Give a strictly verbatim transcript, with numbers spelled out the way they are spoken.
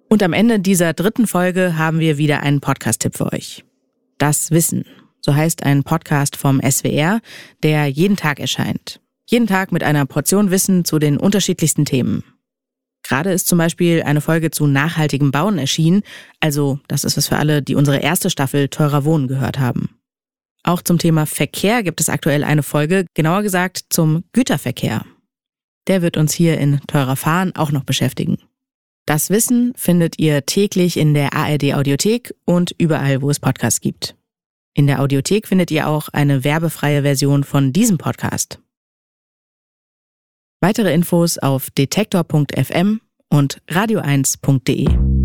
Und am Ende dieser dritten Folge haben wir wieder einen Podcast-Tipp für euch. Das Wissen, so heißt ein Podcast vom S W R, der jeden Tag erscheint. Jeden Tag mit einer Portion Wissen zu den unterschiedlichsten Themen. Gerade ist zum Beispiel eine Folge zu nachhaltigem Bauen erschienen, also das ist was für alle, die unsere erste Staffel Teurer Wohnen gehört haben. Auch zum Thema Verkehr gibt es aktuell eine Folge, genauer gesagt zum Güterverkehr. Der wird uns hier in Teurer Fahren auch noch beschäftigen. Das Wissen findet ihr täglich in der A R D-Audiothek und überall, wo es Podcasts gibt. In der Audiothek findet ihr auch eine werbefreie Version von diesem Podcast. Weitere Infos auf detektor punkt f m und radio eins punkt de.